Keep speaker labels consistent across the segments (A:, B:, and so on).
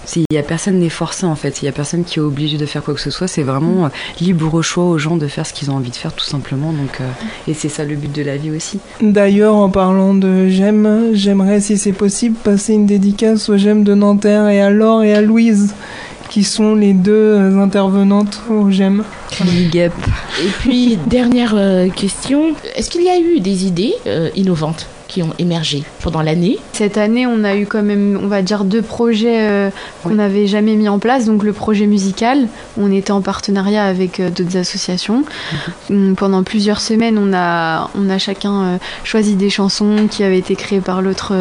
A: Il n'y a personne n'est forcé en fait, il n'y a personne qui est obligé de faire quoi que ce soit, c'est vraiment libre choix aux gens de faire ce qu'ils ont envie de faire tout simplement, donc, et c'est ça le but de la vie aussi.
B: D'ailleurs, en parlant de GEM, j'aimerais si c'est possible passer une dédicace aux GEM de Nanterre et à Laure et à Louise, qui sont les deux intervenantes au GEM.
A: Big up.
C: Et puis, dernière question, est-ce qu'il y a eu des idées innovantes qui ont émergé pendant l'année?
D: Cette année, on a eu quand même, on va dire, 2 projets qu'on n'avait jamais mis en place. Donc le projet musical, on était en partenariat avec d'autres associations. Pendant plusieurs semaines, on a chacun choisi des chansons qui avaient été créées par l'autre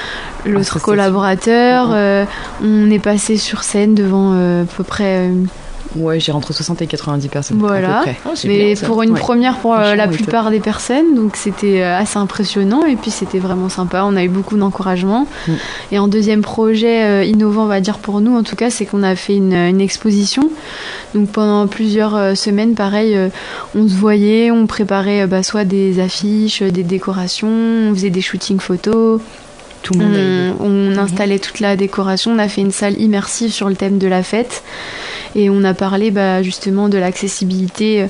D: collaborateur. On est passé sur scène devant à peu près...
A: Ouais, j'ai entre 60 et 90 personnes.
D: Voilà,
A: à peu près.
D: mais pour une première pour la plupart des personnes, donc c'était assez impressionnant et puis c'était vraiment sympa, on a eu beaucoup d'encouragement. Et en deuxième projet innovant, on va dire pour nous en tout cas, c'est qu'on a fait une exposition. Donc pendant plusieurs semaines, pareil, on se voyait, on préparait soit des affiches, des décorations, on faisait des shootings photos.
A: Tout le monde
D: on installait toute la décoration, on a fait une salle immersive sur le thème de la fête et on a parlé justement de l'accessibilité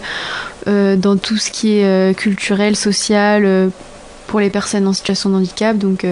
D: dans tout ce qui est culturel, social pour les personnes en situation de handicap. Donc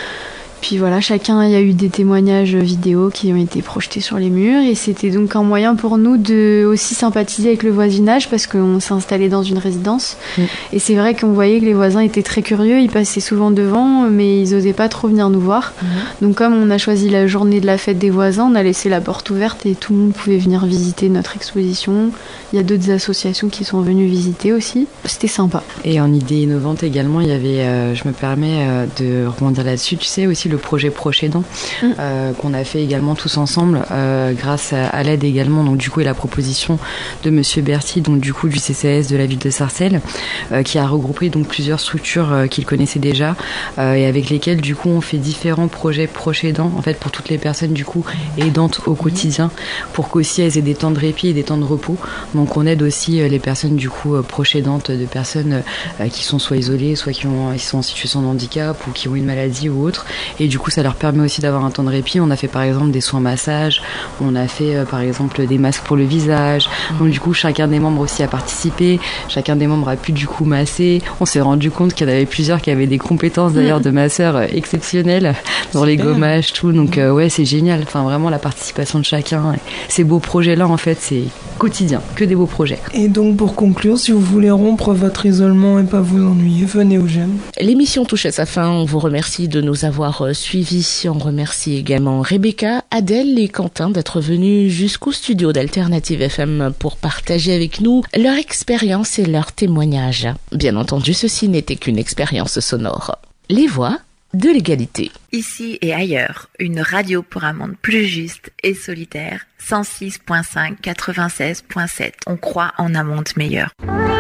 D: puis voilà, il y a eu des témoignages vidéo qui ont été projetés sur les murs et c'était donc un moyen pour nous de aussi sympathiser avec le voisinage parce qu'on s'est installé dans une résidence et c'est vrai qu'on voyait que les voisins étaient très curieux, ils passaient souvent devant mais ils osaient pas trop venir nous voir. Donc comme on a choisi la journée de la fête des voisins, on a laissé la porte ouverte et tout le monde pouvait venir visiter notre exposition. Il y a d'autres associations qui sont venues visiter aussi, c'était sympa. Et
A: en idée innovante également, il y avait, je me permets de rebondir là-dessus, tu sais aussi le projet Proche Aidant qu'on a fait également tous ensemble grâce à l'aide également donc du coup et la proposition de Monsieur Berthy donc du coup du CCAS de la ville de Sarcelles qui a regroupé donc plusieurs structures qu'il connaissait déjà et avec lesquelles du coup on fait différents projets Proche Aidant en fait pour toutes les personnes du coup aidantes au quotidien pour qu'aussi elles aient des temps de répit et des temps de repos. Donc on aide aussi les personnes du coup proches aidantes de personnes qui sont soit isolées, soit qui sont en situation de handicap ou qui ont une maladie ou autre. Et du coup, ça leur permet aussi d'avoir un temps de répit. On a fait par exemple des soins massages, on a fait par exemple des masques pour le visage. Donc du coup, chacun des membres aussi a participé, chacun des membres a pu du coup masser. On s'est rendu compte qu'il y en avait plusieurs qui avaient des compétences d'ailleurs de masseurs exceptionnelles dans les gommages, tout. Donc ouais, c'est génial. Enfin vraiment la participation de chacun. Ces beaux projets-là, en fait, c'est quotidien, que des beaux projets.
B: Et donc pour conclure, si vous voulez rompre votre isolement et pas vous ennuyer, venez au GEM.
C: L'émission touche à sa fin. On vous remercie de nous avoir suivis. On remercie également Rebecca, Adèle et Quentin d'être venus jusqu'au studio d'Alternative FM pour partager avec nous leur expérience et leurs témoignages. Bien entendu, ceci n'était qu'une expérience sonore. Les voix de l'égalité.
E: Ici et ailleurs, une radio pour un monde plus juste et solidaire. 106.5, 96.7. On croit en un monde meilleur.